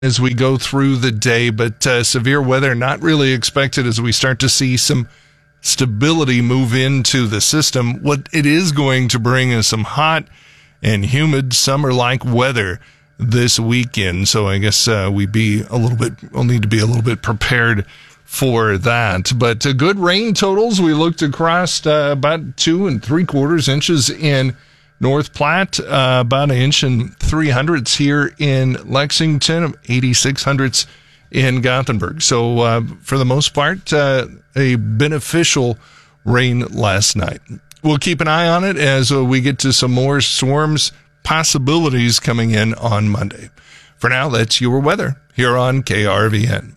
as we go through the day, but severe weather not really expected as we start to see some stability move into the system. What it is going to bring is some hot and humid summer-like weather this weekend. So I guess we'll need to be a little bit prepared for that. But good rain totals. We looked across about 2 3/4 inches in North Platte, about 1 3/3 inches here in Lexington, 86/100 in Gothenburg. So for the most part, a beneficial rain last night. We'll keep an eye on it as we get to some more storms possibilities coming in on Monday. For now, that's your weather here on KRVN.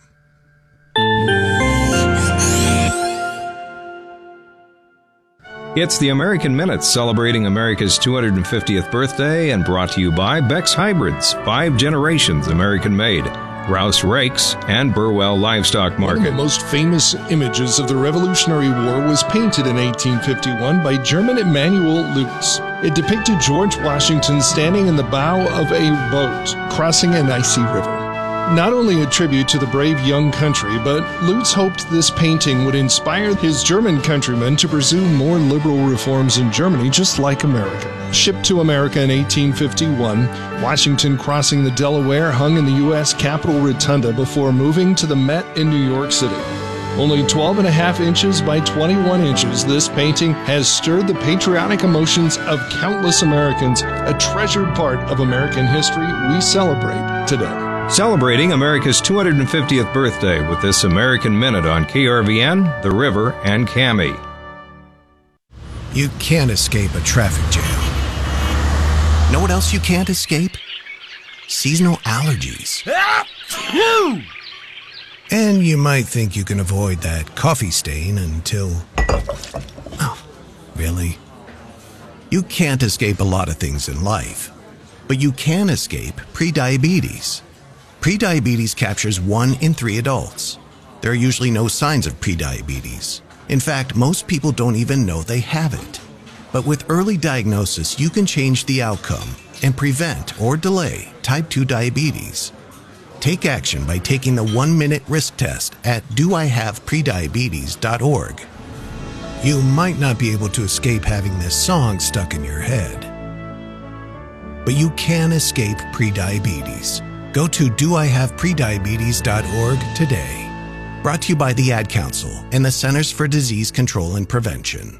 It's the American Minute, celebrating America's 250th birthday, and brought to you by Beck's Hybrids, 5 generations American-made, Rouse Rakes, and Burwell Livestock Market. One of the most famous images of the Revolutionary War was painted in 1851 by German Emanuel Lutz. It depicted George Washington standing in the bow of a boat crossing an icy river. Not only a tribute to the brave young country, but Lutz hoped this painting would inspire his German countrymen to pursue more liberal reforms in Germany, just like America. Shipped to America in 1851, Washington crossing the Delaware hung in the U.S. Capitol Rotunda before moving to the Met in New York City. Only 12.5 inches by 21 inches, this painting has stirred the patriotic emotions of countless Americans, a treasured part of American history we celebrate today. Celebrating America's 250th birthday with this American Minute on KRVN, The River, and Cami. You can't escape a traffic jam. Know what else you can't escape? Seasonal allergies. And you might think you can avoid that coffee stain until... Oh, really? You can't escape a lot of things in life, but you can escape prediabetes. Prediabetes captures 1 in 3 adults. There are usually no signs of prediabetes. In fact, most people don't even know they have it. But with early diagnosis, you can change the outcome and prevent or delay type 2 diabetes. Take action by taking the 1-minute risk test at doihaveprediabetes.org. You might not be able to escape having this song stuck in your head, but you can escape prediabetes. Go to doihaveprediabetes.org today. Brought to you by the Ad Council and the Centers for Disease Control and Prevention.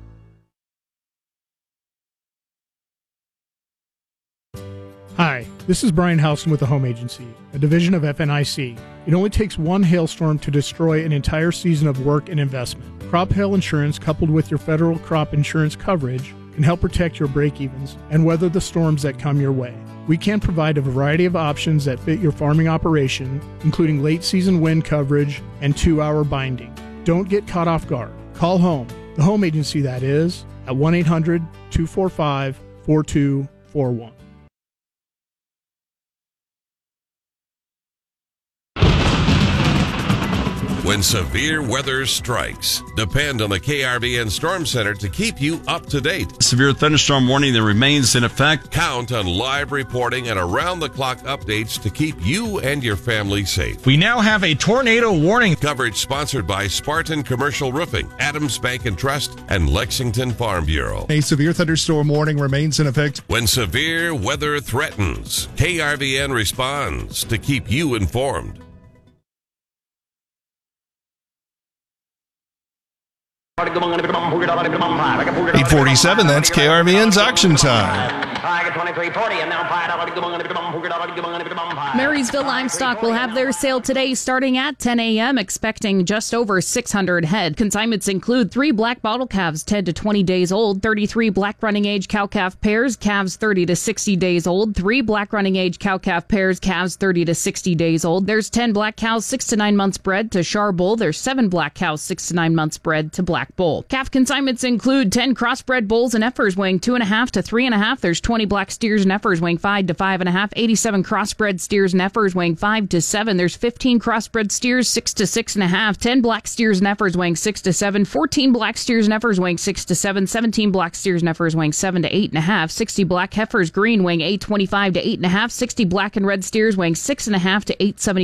Hi, this is Brian Housen with the Home Agency, a division of FNIC. It only takes one hailstorm to destroy an entire season of work and investment. Crop hail insurance, coupled with your federal crop insurance coverage, can help protect your break-evens and weather the storms that come your way. We can provide a variety of options that fit your farming operation, including late-season wind coverage and 2-hour binding. Don't get caught off guard. Call home, the Home Agency that is, at 1-800-245-4241. When severe weather strikes, depend on the KRVN Storm Center to keep you up to date. Severe thunderstorm warning that remains in effect. Count on live reporting and around-the-clock updates to keep you and your family safe. We now have a tornado warning. Coverage sponsored by Spartan Commercial Roofing, Adams Bank and Trust, and Lexington Farm Bureau. A severe thunderstorm warning remains in effect. When severe weather threatens, KRVN responds to keep you informed. 8:47, that's KRVN's auction time. Marysville Livestock will have their sale today starting at 10 a.m., expecting just over 600 head. Consignments include 3 black bottle calves 10 to 20 days old, 33 black running age cow-calf pairs, calves 30 to 60 days old, 3 black running age cow-calf pairs, calves 30 to 60 days old. There's 10 black cows 6 to 9 months bred to Char Bull. There's 7 black cows 6 to 9 months bred to Black black bull. Calf consignments include 10 crossbred bulls and heifers weighing 2.5 to 3.5. There's 20 black steers and heifers weighing 5 to 5.5. 87 crossbred steers and heifers weighing 5 to 7. There's 15 crossbred steers, 6 to 6.5. 10 black steers and heifers weighing 6 to 7. 14 black steers and heifers weighing 6 to 7. 17 black steers and heifers weighing 7 to 8.5. 60 black heifers green weighing 8.25 to 8.5. 60 black and red steers weighing 6.5 to 8.75.